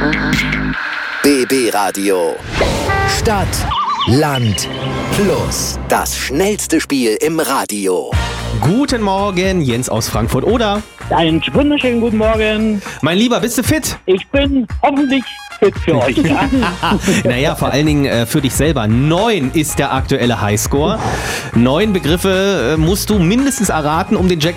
BB Radio. Stadt, Land, Plus. Das schnellste Spiel im Radio. Guten Morgen, Jens aus Frankfurt. Oder? Einen wunderschönen guten Morgen. Mein Lieber, bist du fit? Ich bin hoffentlich fit für euch. Ja? Naja, vor allen Dingen für dich selber. 9 ist der aktuelle Highscore. 9 Begriffe musst du mindestens erraten, um den Jackpot